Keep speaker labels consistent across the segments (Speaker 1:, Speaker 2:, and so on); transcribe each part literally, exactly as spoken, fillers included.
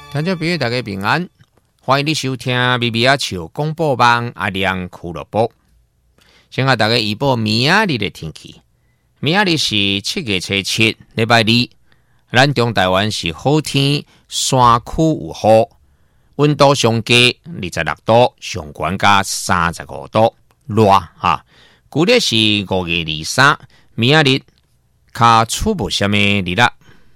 Speaker 1: 听众朋友大家平安，欢迎你收听咪咪仔笑广播网阿亮俱乐部。先和大家预报明仔日的天气。明仔日是七月初七，礼拜二，咱中台湾是好天，山区有雨，温度上低二十六度，上悬加三十五度，热哈。古日是五月二三，明仔日较出无什么日啦。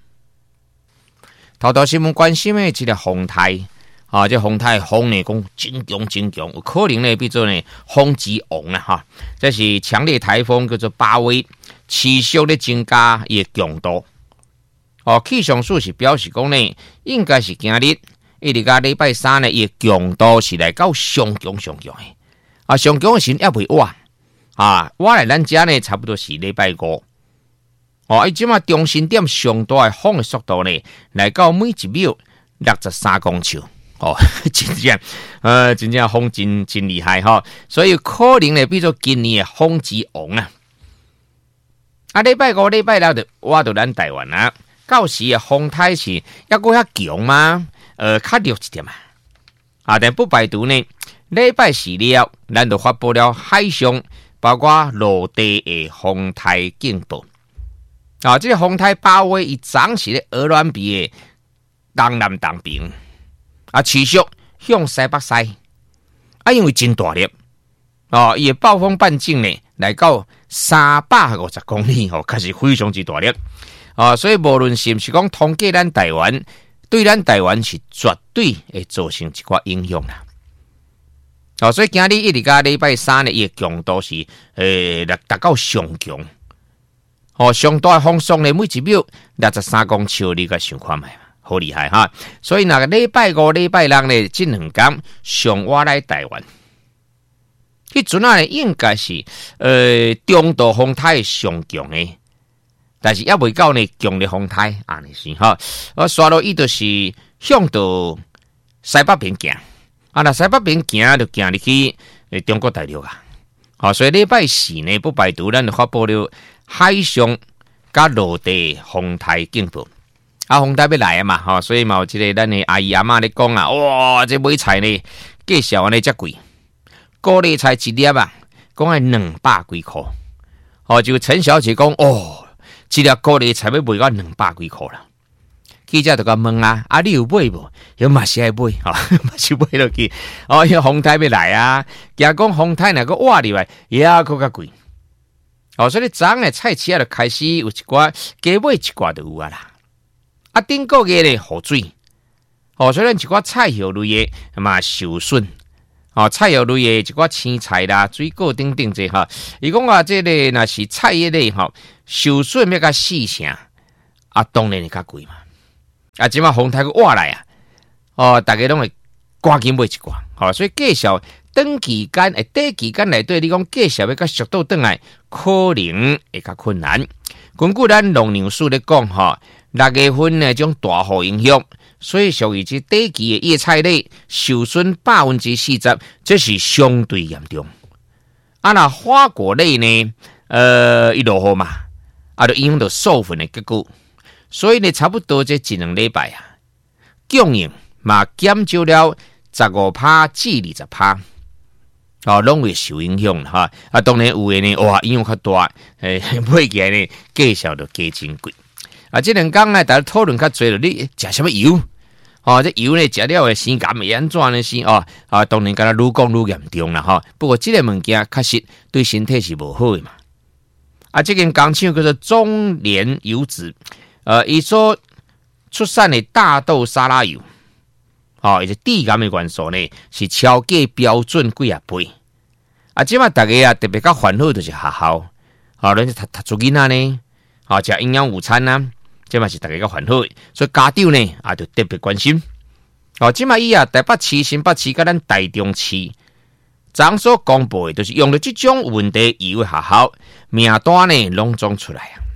Speaker 1: 头头新闻关心的这个风台，啊，这风台风呢讲真强真强，有可能呢变做呢风之王啦哈。这是强烈台风叫做巴威，持续的增加伊的强度。哦，气象署是表示讲呢，应该是今日一直到礼拜三呢，伊的强度是来到上强上强的。啊，上强的时也未晚啊，我来咱家呢差不多是礼拜五。哦，伊即马中心点上大的风的速度呢，来到每一秒六十三公尺。哦，真正，呃，真正风真真厉害哈、哦，所以可能呢，变做今年的风之王啊。啊，礼拜五、礼拜六就我到咱台湾啦。到时的风台是抑过遐强吗？呃，较弱一点嘛。啊，但不排除呢，礼拜四了，咱就发布了海上包括陆地的风台警报。啊，这个风台巴威伊涨是咧鹅銮鼻的东南东边，啊，持续向西北西，啊，因为真大力，哦，伊的暴风半径呢来到三百五十公里，哦，确实非常之大力，啊，所以无论是不是讲通过咱台湾，对咱台湾是绝对会造成一寡影响啦。哦，所以今日一直到礼拜三呢，伊的强度是诶达到上强。哦，上大风速呢，每一秒六十三公尺，你个想看卖，好厉害哈！所以那个礼拜五、礼拜六呢，这两天上我来台湾，迄阵啊呢，应该是呃中度风台上强的，但是也未到呢强烈风台，安尼是哈。我刷到伊就是向到西北边行，啊，那西北边行就行入去诶中国大陆啊。好，所以礼拜四呢，不排除咱就发布了海上加陆地风台警报。啊，风台要来啊嘛，吼，所以嘛有即个咱的阿姨阿嬷咧讲啊，哇，这买菜呢，介绍安尼遮贵，高丽菜一粒啊，讲係两百几块。哦，就陈小姐讲，哦，一粒高丽菜要卖到两百几块啦。记者就甲问啊，啊你有买无？有嘛是爱买，吼、哦，嘛是买落去。哦，因为风台要来啊，惊讲风台若个挖入来，也佫较贵。哦，所以昨昏的菜市啊就开始有一寡加买一寡就有啊啦。啊，顶个月咧雨水，哦，所以咱一寡菜肴类的嘛受损。哦，菜肴类的一寡青菜啦、水果等等这哈，伊讲话这个若是菜叶类吼受损要甲四成，啊，当然会较贵嘛。啊，即马风台个挖来啊，哦，大家拢会赶紧买一寡，好，所以介绍短期间诶，短期间内底你讲介绍要甲速度转来，可能会较困难。根据咱农粮署咧讲吼，六月份呢种大雨影响，所以属于这短期的叶菜类受损百分之四十，这是相对严重。啊，那花果类呢，呃，伊落雨嘛，啊，就影响到授粉的结果。所以呢，差不多这一两礼拜啊，供应嘛减少了十五趴至二十趴，哦，拢会受影响哈。啊，当然有诶呢，哇，影响较大，诶，买起来呢，介绍就加真贵。啊，这两天呢，大家讨论较多了，你食什么油？哦，这油呢，食了诶，生感会安怎呢？是哦，啊，当然，敢若愈讲愈严重啦哈。不过，这个物件确实对身体是无好诶嘛。啊，这间工厂叫做中联油脂。呃，伊所出产的大豆沙拉油，哦，伊是低感的元素呢，是超过标准几啊倍。啊，即马大家啊特别较烦恼就是学校，哦，咱读读书囡仔呢，哦，食营养午餐啊，即马是大家较烦恼，所以家长呢啊就特别关心。哦，即马伊啊台北市、新北市甲咱台中市，昨所公布的，就是用了这种问题油的学校名单呢，拢总出来啊。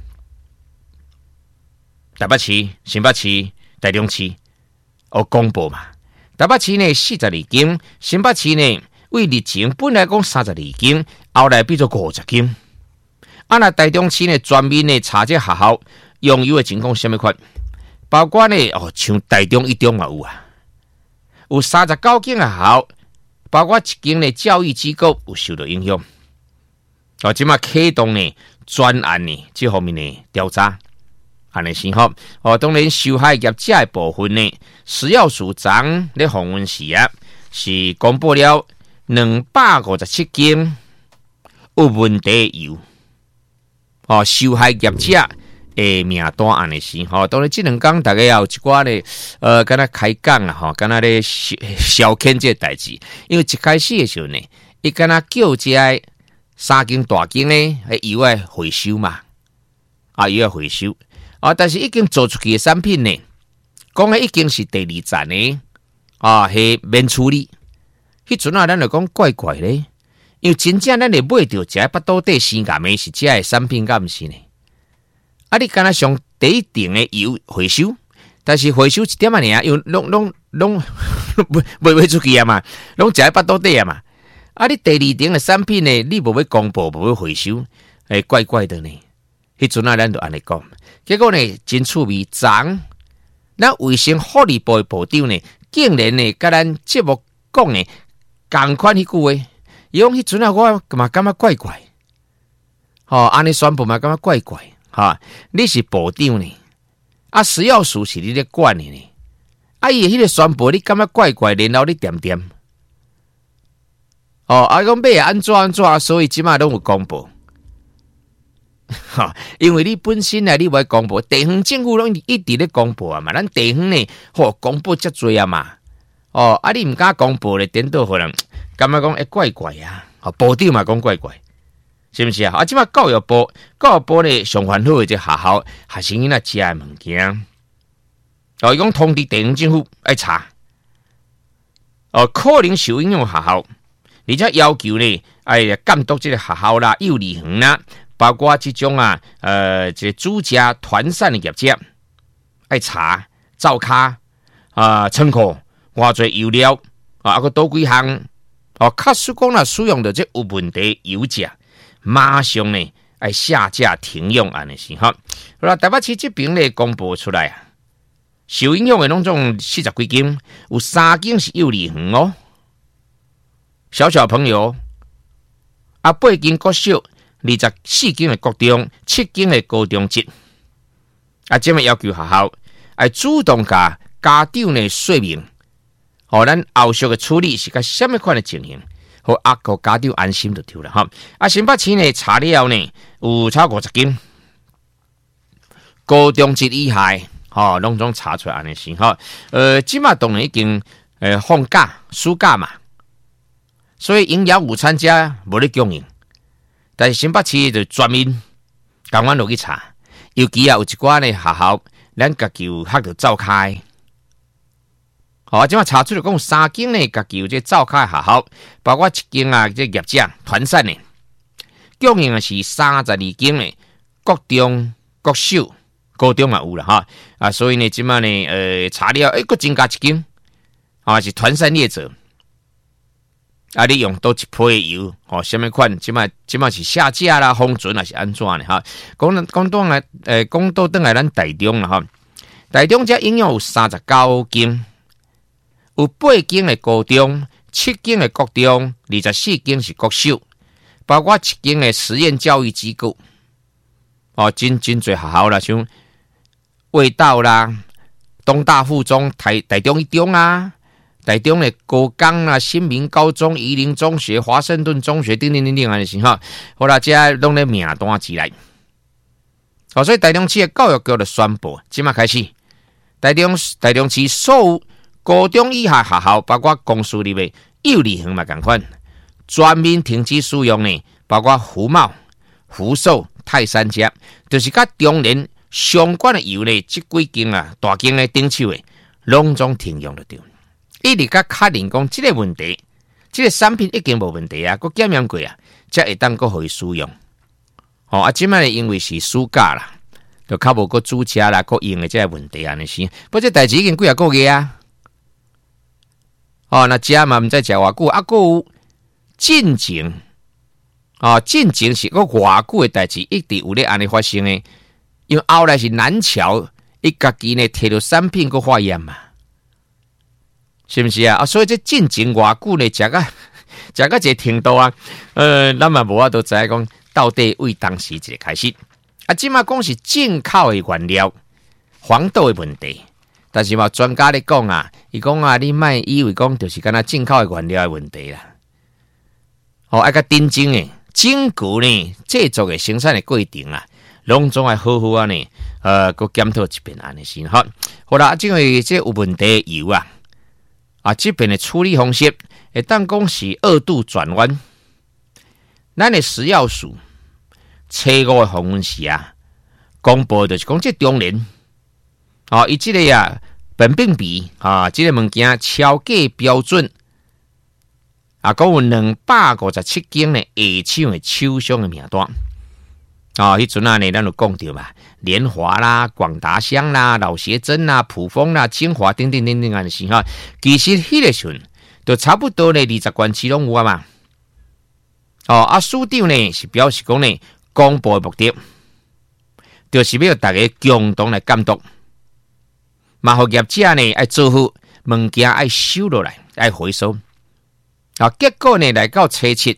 Speaker 1: 台北市、新北市、台中市，有公布嘛？台北市呢四十二间，新北市呢为日前本来讲三十二间，后来变做五十间。啊，那台中市呢全面呢查这学校用油的情况什么款？包括呢哦，像台中一中嘛有啊， 有三十九间的学校，包括一间的教育机构有受到影响。哦，即马启动呢专案呢这方面的调查，安尼先好。哦，当然受害业者的部分呢，食药署长咧访问时啊，是公布了两百五十七间有问题的油。哦，受害业者的名单安尼先吼，当然这两天大家也有一寡咧，呃，敢若开讲啊吼，敢若咧消遣这代志，因为一开始的时候呢，伊敢若叫这三间大间咧，迄油诶回收嘛，啊，油诶回收啊，但是已经做出去的产品呢，讲诶已经是第二站呢，啊，系免处理，迄阵啊，咱就讲怪怪咧。因为真正咱会买到食巴肚底生癌的是这的产品，敢毋是呢？啊，你敢若上第一定的油回收，但是回收一点啊尔，又拢拢拢卖卖出去啊嘛，拢食巴肚底啊嘛。啊，你第二定的产品呢，你无要公布，无要回收，诶，怪怪的呢。迄阵啊，咱就安尼讲，结果呢，真趣味，昨咱卫生福利部的部长呢，竟然呢，甲咱节目讲呢，同款迄句话。伊讲迄阵啊，我嘛感觉怪怪，吼、哦，安尼宣布嘛感觉怪怪，哈，你是部长呢，啊，食药署是你咧管的呢，啊，伊迄个宣布你感觉怪怪，然后你点点，哦，啊，讲买安怎安怎，所以即马拢有公布，哈，因为你本身啊，你无公布，地方政府拢一直咧公布啊嘛，咱地方呢，吼、哦，公布遮多啊嘛，哦，啊，你毋敢公布咧，颠倒可能。感觉讲会怪怪啊，啊，部长嘛讲怪怪，是毋是啊？啊，即马教育部教育部呢上烦恼的这学校学生囡仔食的物件，哦，伊讲通知地方政府爱查，哦，可能受影响学校，而且要求呢，哎，监督这个学校啦、幼儿园啦，包括这种啊，呃，这主家团散的业者，爱查照卡啊，仓库偌侪油料啊，啊个多几项。哦，假使讲啦，使用的这有问题油价，马上呢爱下架停用安尼是哈。好啦，台北市这边呢公布出来啊，受影响的拢总四十几间，有三间是幼儿园哦，小小朋友啊，八间国小，二十四间的国中，七间的高中职啊，这么要求学校爱主动甲家长呢说明。哦，咱后续的处理是个什么款的情形？好，阿个家长安心就对了哈。啊，新北市呢查了呢有超过五十间，高中职以下，吼、哦，拢总查出来安尼是哈。呃，即马当然已经呃放假暑假嘛，所以营养午餐家无咧供应，但是新北市就专门赶快落去查，尤其啊有一寡呢学校，咱家己有学着召开。好，即马查出来讲有三间呢，家己有这召开学校，包括一间啊，这业者团散呢，供应的是三十二间呢，国中、国小、高中嘛有啦哈啊，所以呢，即马呢，呃，查了，诶，佫增加一间，啊，是团散业者，啊，你用多一批的油，哦，什么款？即马即马是下架啦，封存还是安怎呢？哈，讲讲倒来，诶，讲倒转来咱台中啦哈，台中这应用有三十九间。有八间的高中，七间的国中，二十四间是国小，包括一间的实验教育机构。哦，真真侪学校啦，像味道啦、东大附中、台台中一中啊、台中的高岗啊、新民高中、宜林中学、华盛顿中学，等等等等安尼是哈。好啦，这拢咧名单之内。哦，所以台中市的教育局就宣布，即马开始，台中台中市所有高中以下学校，包括公私立的幼儿园嘛，共款，全面停止使用呢，包括福茂、福寿、泰山家，就是甲中联相关的油呢，这几间啊大间的顶手的，拢总停用了对。一直甲确认讲这个问题，这个产品已经无问题啊，佮检验过啊，才会当佮可以使用。哦，啊，即摆因为是暑假啦，就较无佮煮食啦，佮用的这个问题安尼是，不过这代志已经几啊个月啊。哦，那家嘛毋知食偌久，啊，还有进前，哦，进前是个偌久的代志，一直有咧安尼发生的。因为后来是南桥，伊家己呢摕到产品个化验嘛， 是不是啊？啊，所以这进前偌久呢，食个食个一个程度啊，呃，咱嘛无法度知讲到底为当时一个开始。啊，即马讲是进口的原料，黄豆的问题。但是嘛，专家咧讲啊，伊讲啊，你莫以为讲就是敢若进口的原料的问题啦。哦，啊个真正诶，整个呢制作的生产的过程啊，拢总爱好好啊呢，呃，个检讨一遍安尼先哈。好啦，因为这有问题的油啊，啊这边的处理方式，会当讲是二度转弯。咱的食药署初五的访问时啊，公布就是讲这中年。啊，伊即个啊，苯并芘啊，即、这个物件超过标准啊，讲有两百五十七件呢下厂的厂商的名单啊，迄阵啊呢，咱就讲到嘛，联华啦、广达香啦、老协珍啦、普丰啦、精华等等等等安尼是哈，其实迄个时阵就差不多呢，二十关市拢有啊嘛。哦，啊，署长呢是表示讲呢，公布的目的就是要大家共同来监督。嘛，互业者呢，爱做好物件，爱收落来，爱回收。啊，结果呢，来到初七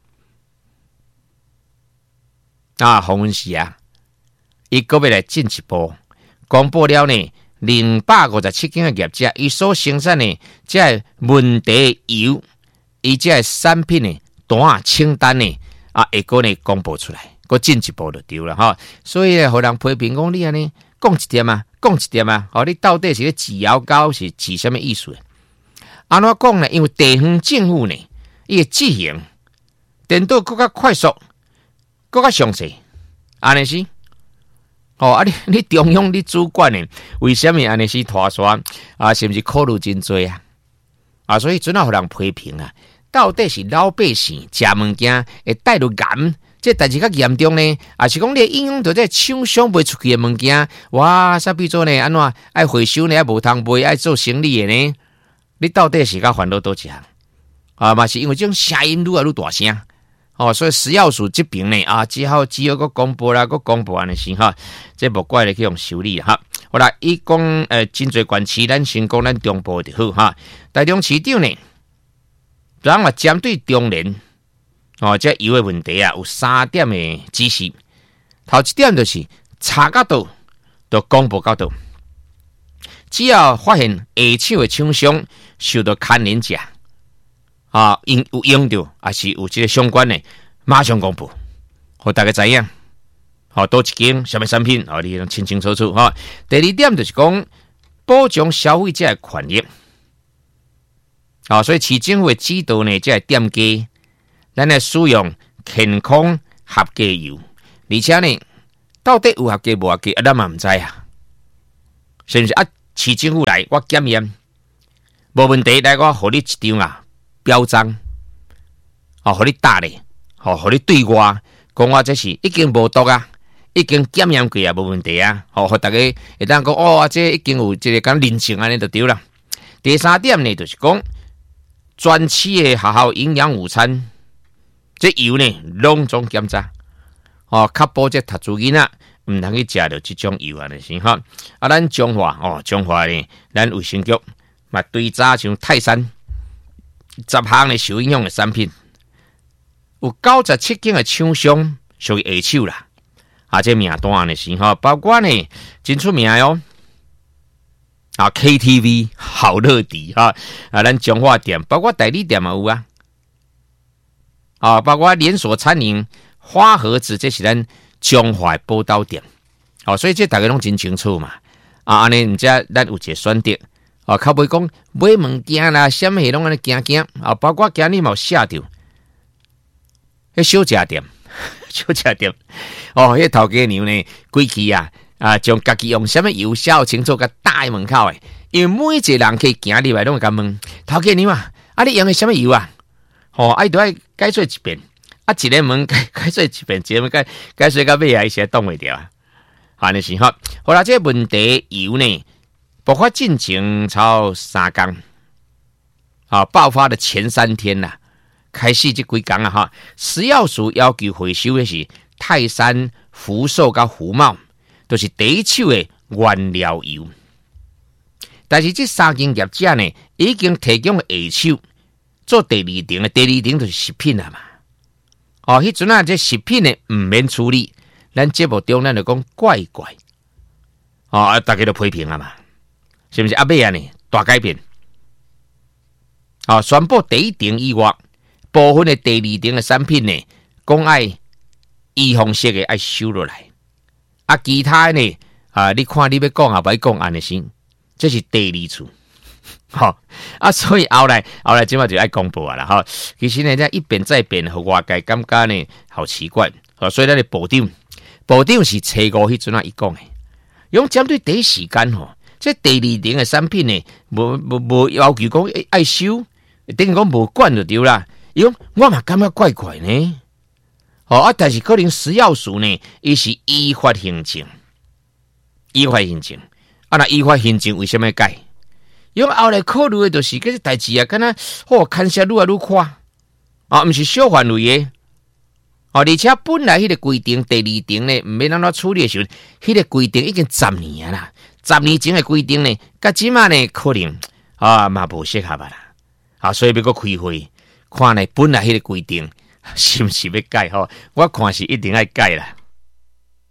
Speaker 1: 啊，访问时啊，伊个要来进一步公布了呢，两百五十七间嘅业者，伊所生产的这问题油，伊这产品呢单啊清单呢啊，会个呢公布出来，个进一步就对了哈。所以呢，互人批评讲你安尼讲一点啊。讲一点啊，哦，你到底是咧指摇高是指什么意思？安怎讲呢？因为地方政府呢，伊个执行电脑更加快速，更加详细，安尼是。哦，啊你你中央你主管呢？为什么安尼是拖刷啊？是不是考虑真多啊？啊，所以准啊，互人批评啊，到底是老百姓食物件会带入癌？这代志较严重呢，啊是讲你应用到这厂商卖出去的物件，哇，啥比做呢？安怎爱回收呢？爱无通卖，爱做生意的呢？你到底是较烦恼多一项？啊，嘛是因为这种声音愈来愈大声，哦，所以食药署这边呢，啊，只好只好个公布啦，个公布安尼先哈，这无怪你去用修理哈。好啦，伊讲呃，真侪县市，咱先讲咱中部就好哈。台中市长呢，咱嘛针对中年。哦，这油的问题啊，有三点的指示。头一点就是查到倒，就公布到倒。只要发现下手的厂商受到牵连者，啊，因有用到，还是有这个相关的，马上公布，互大家知影。好、哦，多一间什么产品，哦，你清清楚楚哈、哦。第二点就是讲保障消费者的权益。啊、哦，所以市政府指导呢，这店家。咱来使用健康合格油，而且呢，到底有合格无合格，咱嘛唔知啊。是不是啊？市政府来我检验，无问题，来我互你一张啊标章，哦，互你打咧，哦，互你对外讲我这是已经无毒啊，已经检验过啊，无问题啊，哦，互大家会当讲哦，这已经有这个讲认证安尼就对啦。第三点呢，就是讲专区的学校营养午餐。这油呢，拢总检查，哦，确保这读书囡仔唔通去食到这种油啊，是哈。啊，咱中华哦，中华呢，咱卫生局嘛对查像泰山十项的受影响的产品，有九十七间的厂商属于下手啦。啊，这名单呢是哈，包括呢真出名哦。啊 ，K T V 好乐迪哈，啊，咱中华店，包括代理店嘛有啊。啊，包括连锁餐饮花盒子，这是咱中华的报道店。哦，所以这大家拢真清楚嘛。啊，安尼唔知咱有一个选择。哦，较袂讲买物件啦，什么拢安尼行行。啊，包括今日嘛有写着，迄小食店，小食店。哦，迄头家娘呢，规气啊，啊，将家己用什么油写清楚，甲搭喺门口诶。因为每一个人可以行入来，拢会甲问头家娘啊，啊，你用的什么油啊？哦，啊，都爱解说一遍，啊，一个门解解说一遍，一个门解解说到尾啊，伊先挡袂掉啊。安尼是哈，好啦，这问题油呢，爆发进程超三天，啊，爆发的前三天啦、啊，开始这几天啊哈，食药署要求回收的是泰山、福寿甲福茂，都、就是第一手的原料油。 但是这三间业者呢，已经提供下手做第二层的，第二层就是食品啦嘛。哦，迄阵啊，这食品呢唔免处理，咱节目中咱就讲怪怪。哦，大家都批评啊嘛，是不是？阿尾啊呢大改变。哦，宣布第一层以外，部分的第二层的产品呢，讲爱预防式的爱收落来。啊，其他呢啊，你看你要讲啊，不要讲安尼先，这是第二处。好、哦、啊，所以后来后来今晚就爱公布啊啦哈。其实呢，这一变再变，和外界感觉呢好奇怪。哦，所以咱的部长，部长是初五迄阵啊，伊讲的，用针对第一时间吼，这第二层的产品呢，无无无要求讲爱收，等于讲无管就对啦。伊讲我嘛感觉怪怪呢。哦啊，但是可能食药署呢，伊是依法行政，依法行政。啊，那依法行政为什么改？因为后来考虑的就是，这代志啊，敢若好看下愈来愈宽，啊，毋是小范围的，哦，而且本来迄个规定，第二层呢，毋免安怎处理的时候，迄个规定已经十年啊啦，十年前的规定呢，甲即马呢，可能啊嘛无适合啊啦，啊，所以要搁开会，看呢本来迄个规定是毋是要改吼？我看是一定要改啦。